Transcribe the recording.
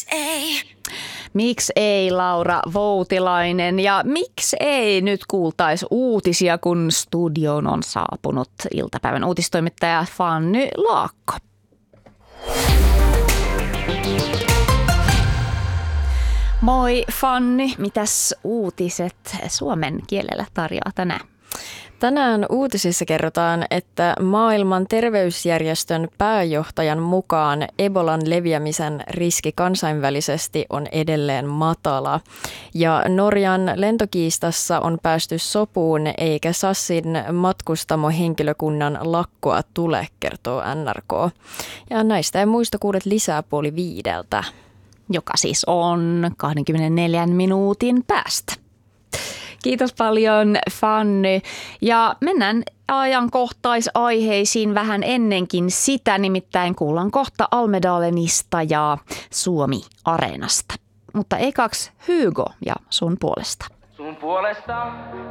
Miksi ei, Laura Voutilainen, ja miksi ei nyt kuultaisi uutisia, kun studioon on saapunut iltapäivän uutistoimittaja Fanny Laakko. Moi Fanny, mitäs uutiset suomen kielellä tarjoaa tänään? Tänään uutisissa kerrotaan, että maailman terveysjärjestön pääjohtajan mukaan Ebolan leviämisen riski kansainvälisesti on edelleen matala. Ja Norjan lentokiistassa on päästy sopuun, eikä SASin matkustamohenkilökunnan lakkoa tule, kertoo NRK. Ja näistä ja muista kuulet lisää 4:30. Joka siis on 24 minuutin päästä. Kiitos paljon, Fanny. Ja mennään ajankohtaisaiheisiin vähän ennenkin sitä, nimittäin kuullaan kohta Almedalenista ja Suomi-areenasta. Mutta ekaksi Hugo ja sun puolesta. Sun puolesta